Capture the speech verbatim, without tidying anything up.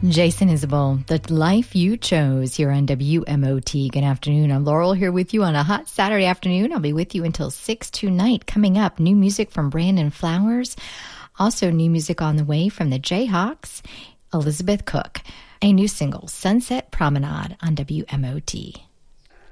Jason Isabel, The Life You Chose, here on W M O T. Good afternoon. I'm Laurel here with you on a hot Saturday afternoon. I'll be with you until six tonight. Coming up, new music from Brandon Flowers. Also, new music on the way from the Jayhawks, Elizabeth Cook. A new single, Sunset Promenade, on W M O T.